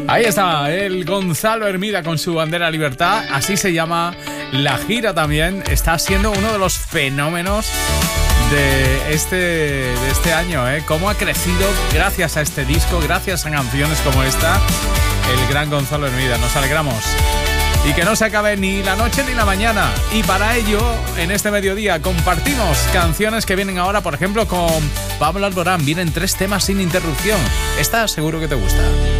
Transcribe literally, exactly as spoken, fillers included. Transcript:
Ahí está, el Gonzalo Hermida con su Bandera Libertad. Así se llama la gira también. Está siendo uno de los fenómenos de este, de este año, ¿eh? Cómo ha crecido gracias a este disco, gracias a canciones como esta, el gran Gonzalo Hermida. Nos alegramos. Y que no se acabe ni la noche ni la mañana. Y para ello, en este mediodía, compartimos canciones que vienen ahora, por ejemplo, con Pablo Alborán. Vienen tres temas sin interrupción. Esta seguro que te gusta.